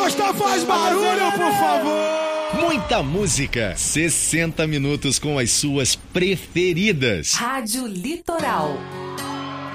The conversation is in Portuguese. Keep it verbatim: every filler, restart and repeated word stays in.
gostar faz barulho, por favor. Muita música, sessenta minutos com as suas preferidas. Rádio Litoral.